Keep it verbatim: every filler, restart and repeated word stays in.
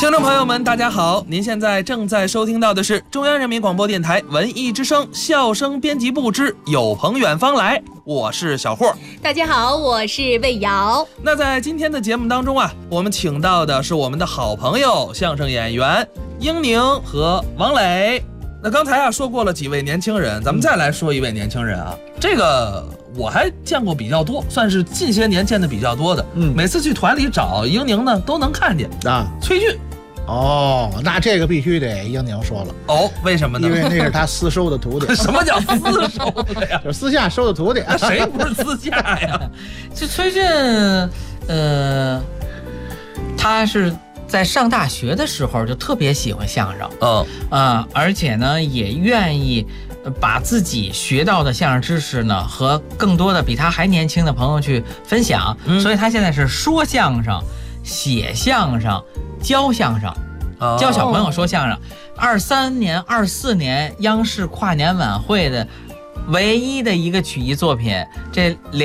听众朋友们大家好，您现在正在收听到的是中央人民广播电台文艺之声笑声编辑部之有朋远方来，我是小霍。 大家好，我是魏瑶。 那在今天的节目当中啊，我们请到的是我们的好朋友相声演员英宁和王磊。那刚才啊说过了几位年轻人，咱们再来说一位年轻人啊，这个我还见过比较多，算是近些年见的比较多的。嗯，每次去团里找英宁呢，都能看见啊。崔俊。 哦，那这个必须得英宁说了哦，为什么呢？ 因为那是他私收的徒弟。 什么叫私收的呀？ 就是私下收的徒弟。 谁不是私下呀？ 这崔俊，呃，他是在上大学的时候就特别喜欢相声，嗯啊、呃，而且呢也愿意把自己学到的相声知识呢和更多的比他还年轻的朋友去分享，嗯、所以他现在是说相声、写相声、教相声。教小朋友说相声，二三年、二四年央视跨年晚会的唯一的一个曲艺作品，这两。